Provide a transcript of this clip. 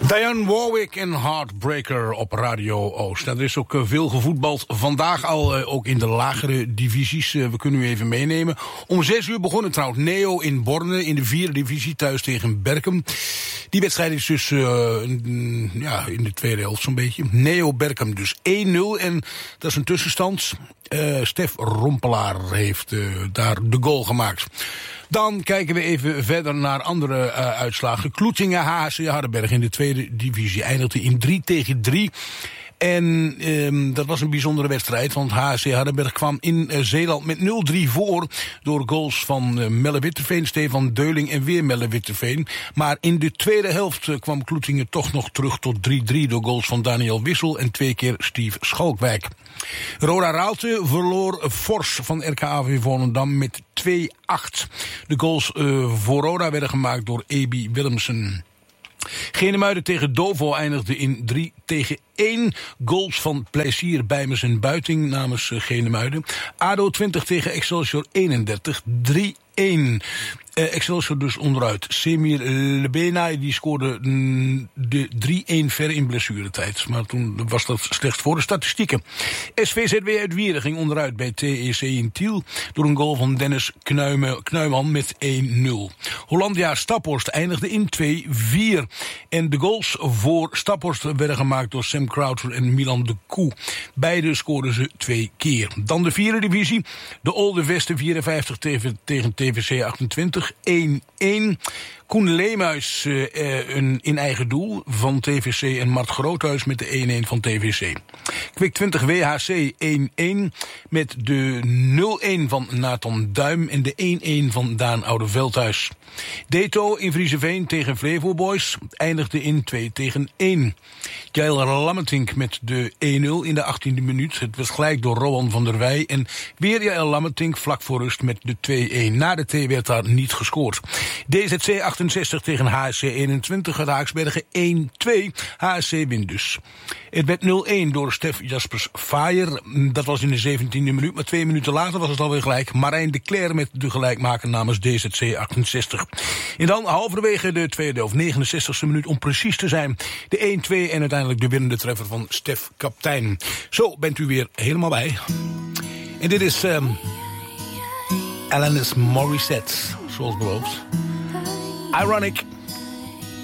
Dionne Warwick en Heartbreaker op Radio Oost. Er is ook veel gevoetbald vandaag al, ook in de lagere divisies. We kunnen u even meenemen. Om 6 uur begonnen trouwens Neo in Borne in de 4e divisie thuis tegen Berchem. Die wedstrijd is dus in de tweede helft zo'n beetje. Neo Berchem dus 1-0 en dat is een tussenstand. Stef Rompelaar heeft daar de goal gemaakt. Dan kijken we even verder naar andere uitslagen. Kloetingen HC Hardenberg in de 2e divisie eindigde in 3-3. En dat was een bijzondere wedstrijd, want HC Hardenberg kwam in Zeeland met 0-3 voor door goals van Melle Witteveen, Stefan Deuling en weer Melle Witteveen. Maar in de tweede helft kwam Kloetingen toch nog terug tot 3-3 door goals van Daniel Wissel en 2 keer Steve Schalkwijk. Roda Raalte verloor fors van RKAV Volendam met 2-8. De goals voor Roda werden gemaakt door Ebi Willemsen. Genemuiden tegen Dovo eindigde in 3-1. Goals van Plezier, Bijmers en Buiting namens Genemuiden. ADO 20 tegen Excelsior 31, 3-1. Excelsior dus onderuit. Semir Lebena die scoorde de 3-1 ver in blessuretijd. Maar toen was dat slecht voor de statistieken. SVZW uit Wieren ging onderuit bij TEC in Tiel door een goal van Dennis Knuiman met 1-0. Hollandia Staphorst eindigde in 2-4. En de goals voor Staphorst werden gemaakt door Sam Croucher en Milan de Koe. Beide scoorden ze 2 keer. Dan de 4e divisie. De Olde Vesten 54 tegen TVC 28. 1-1. Koen Leemuis in eigen doel van TVC en Mart Groothuis met de 1-1 van TVC. Kwik 20 WHC 1-1 met de 0-1 van Nathan Duim en de 1-1 van Daan Oudeveldhuis. Deto in Vriezeveen tegen Flevo Boys eindigde in 2-1. Jael Lammetink met de 1-0 in de 18e minuut. Het was gelijk door Rowan van der Wij en weer Jael Lammetink vlak voor rust met de 2-1. Na de T werd daar niet gescoord. DZC 68 tegen HSC 21, het Haaksbergen 1-2. HSC wint dus. Het werd 0-1 door Stef Jaspers Faier. Dat was in de 17e minuut, maar 2 minuten later was het alweer gelijk. Marijn de Cler met de gelijkmaker namens DZC 68. En dan halverwege de tweede helft, 69e minuut om precies te zijn. De 1-2 en uiteindelijk de winnende treffer van Stef Kaptein. Zo bent u weer helemaal bij. En dit is Alanis Morissette, zoals beloofd. Ironic.